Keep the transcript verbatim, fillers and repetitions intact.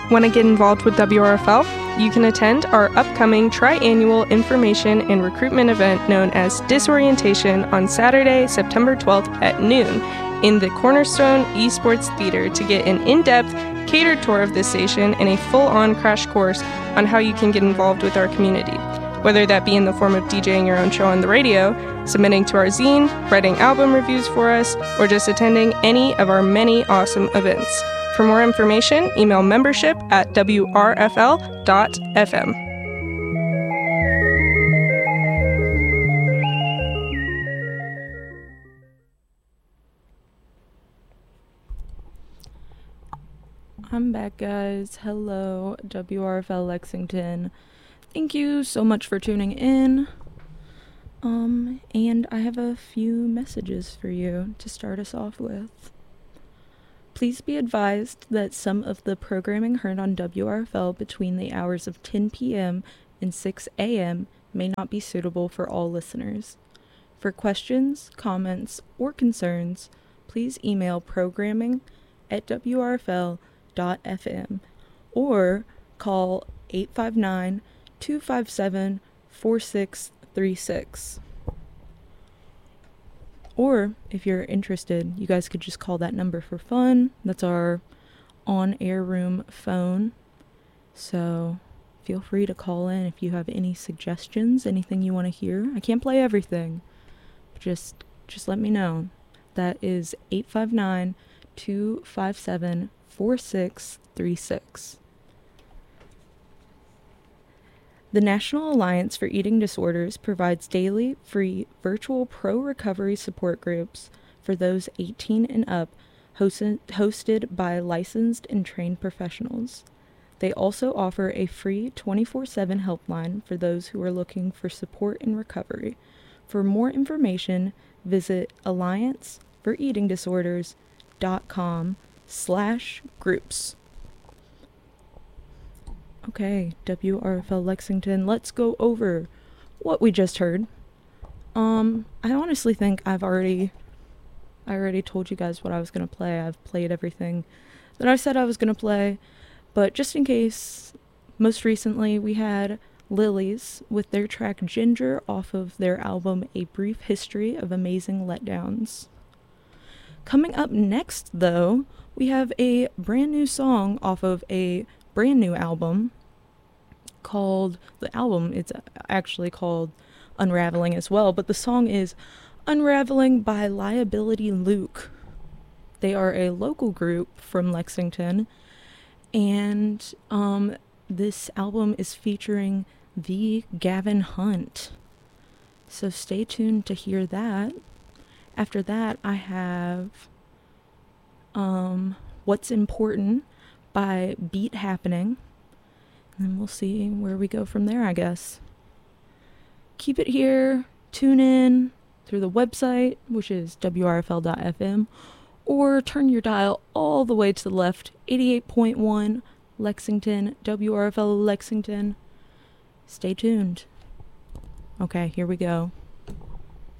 Want to get involved with W R F L? You can attend our upcoming tri-annual information and recruitment event known as Disorientation on Saturday, September twelfth at noon in the Cornerstone Esports Theater to get an in-depth, catered tour of this station and a full-on crash course on how you can get involved with our community. Whether that be in the form of DJing your own show on the radio, submitting to our zine, writing album reviews for us, or just attending any of our many awesome events. For more information, email membership at w r f l dot f m. I'm back, guys. Hello, W R F L Lexington. Thank you so much for tuning in. Um, and I have a few messages for you to start us off with. Please be advised that some of the programming heard on W R F L between the hours of ten p.m. and six a.m. may not be suitable for all listeners. For questions, comments, or concerns, please email programming at w r f l dot f m or call eight five nine, two five seven, four six three six. Or, if you're interested, you guys could just call that number for fun. That's our on-air room phone. So, feel free to call in if you have any suggestions, anything you want to hear. I can't play everything. Just, just let me know. That is eight five nine, two five seven, four six three six. The National Alliance for Eating Disorders provides daily, free, virtual pro-recovery support groups for those eighteen and up, hosted, hosted by licensed and trained professionals. They also offer a free twenty-four seven helpline for those who are looking for support in recovery. For more information, visit alliance for eating disorders dot com slash groups. Okay, W R F L Lexington, let's go over what we just heard. Um, I honestly think I've already, I already told you guys what I was going to play. I've played everything that I said I was going to play, but just in case, most recently we had Lilies with their track Ginger off of their album A Brief History of Amazing Letdowns. Coming up next, though, we have a brand new song off of a brand new album called, the album, it's actually called Unraveling as well, but the song is Unraveling by Liability Luke. They are a local group from Lexington, and um, this album is featuring the Gavin Hunt. So stay tuned to hear that. After that, I have um, What's Important by Beat Happening. And then we'll see where we go from there, I guess. Keep it here. Tune in through the website, which is w r f l dot f m, or turn your dial all the way to the left, eighty-eight point one Lexington, W R F L Lexington. Stay tuned. Okay, here we go.